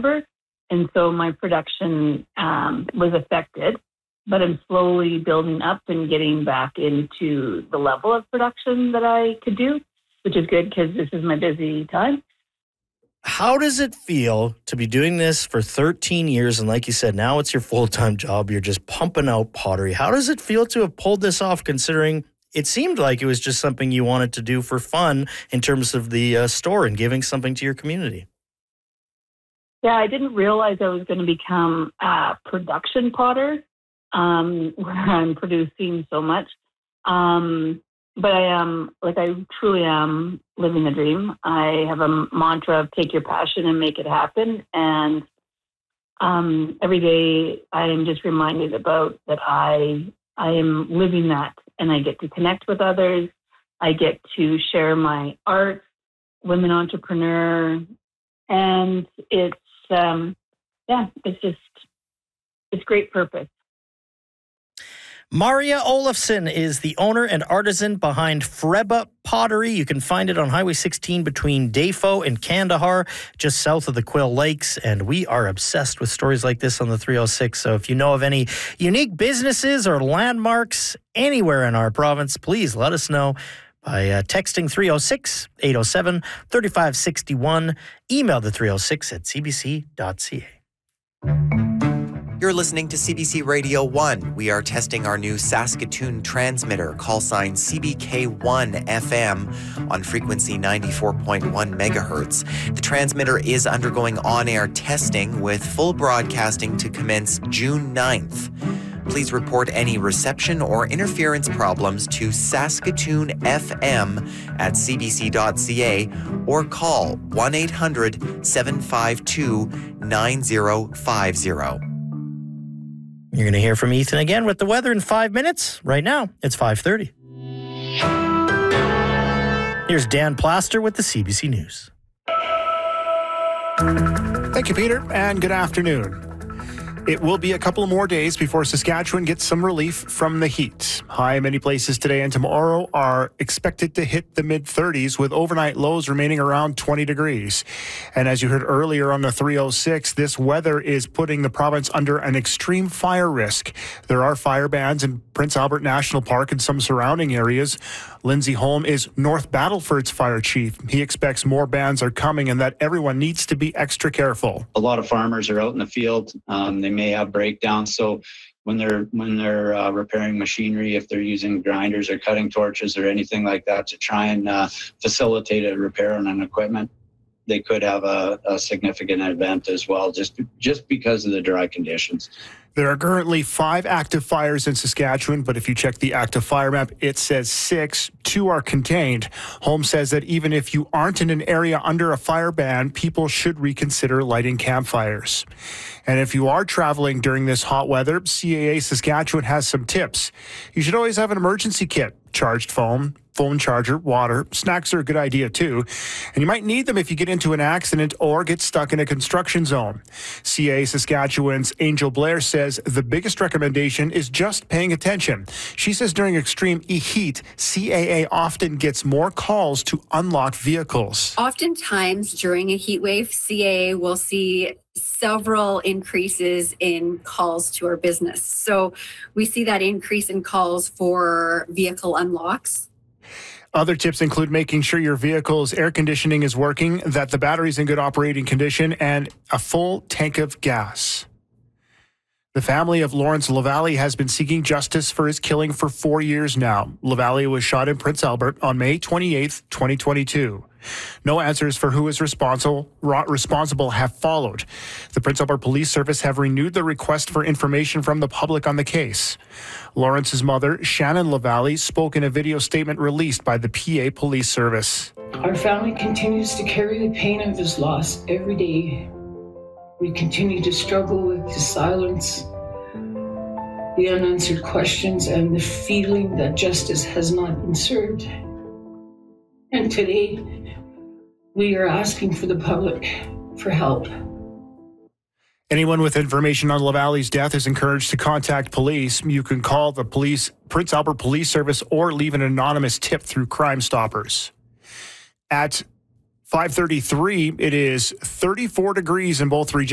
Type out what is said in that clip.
September. And so my production was affected, but I'm slowly building up and getting back into the level of production that I could do, which is good because this is my busy time. How does it feel to be doing this for 13 years? And like you said, now it's your full-time job. You're just pumping out pottery. How does it feel to have pulled this off, considering it seemed like it was just something you wanted to do for fun in terms of the store and giving something to your community? Yeah, I didn't realize I was going to become a production potter where I'm producing so much. But I truly am living the dream. I have a mantra of take your passion and make it happen. And every day I am just reminded about that I am living that, and I get to connect with others. I get to share my art, women entrepreneur, and it's great purpose. Maria Olofsson is the owner and artisan behind Freba Pottery. You can find it on Highway 16 between Dafo and Kandahar, just south of the Quill Lakes. And we are obsessed with stories like this on the 306. So if you know of any unique businesses or landmarks anywhere in our province, please let us know by texting 306-807-3561. Email the 306 at cbc.ca. You're listening to CBC Radio 1. We are testing our new Saskatoon transmitter, call sign CBK1 FM, on frequency 94.1 megahertz. The transmitter is undergoing on-air testing with full broadcasting to commence June 9th. Please report any reception or interference problems to Saskatoon FM at cbc.ca or call 1-800-752-9050. You're going to hear from Ethan again with the weather in 5 minutes. Right now, it's 5:30. Here's Dan Plaster with the CBC News. Thank you, Peter, and good afternoon. It will be a couple more days before Saskatchewan gets some relief from the heat. High many places today and tomorrow are expected to hit the mid-30s, with overnight lows remaining around 20 degrees. And as you heard earlier on the 306, this weather is putting the province under an extreme fire risk. There are fire bans in Prince Albert National Park and some surrounding areas. Lindsay Holm is North Battleford's fire chief. He expects more bans are coming and that everyone needs to be extra careful. A lot of farmers are out in the field. They may have breakdowns, so when they're repairing machinery, if they're using grinders or cutting torches or anything like that to try and facilitate a repair on an equipment, they could have a significant event as well, just because of the dry conditions. There are currently 5 active fires in Saskatchewan, but if you check the active fire map, it says 6. 2 are contained. Holmes says that even if you aren't in an area under a fire ban, people should reconsider lighting campfires. And if you are traveling during this hot weather, CAA Saskatchewan has some tips. You should always have an emergency kit, charged phone charger, water. Snacks are a good idea too. And you might need them if you get into an accident or get stuck in a construction zone. CAA Saskatchewan's Angel Blair says the biggest recommendation is just paying attention. She says during extreme heat, CAA often gets more calls to unlock vehicles. Oftentimes during a heat wave, CAA will see several increases in calls to our business. So we see that increase in calls for vehicle unlocks. Other tips include making sure your vehicle's air conditioning is working, that the battery's in good operating condition, and a full tank of gas. The family of Lawrence LaValle has been seeking justice for his killing for 4 years now. LaValle was shot in Prince Albert on May 28, 2022. No answers for who is responsible have followed. The Prince Albert Police Service have renewed the request for information from the public on the case. Lawrence's mother, Shannon LaValle, spoke in a video statement released by the PA Police Service. Our family continues to carry the pain of his loss every day. We continue to struggle with the silence, the unanswered questions, and the feeling that justice has not been served. And today, we are asking for the public for help. Anyone with information on LaValle's death is encouraged to contact police. You can call the Prince Albert Police Service or leave an anonymous tip through Crime Stoppers. At 5:33, it is 34 degrees in both regions.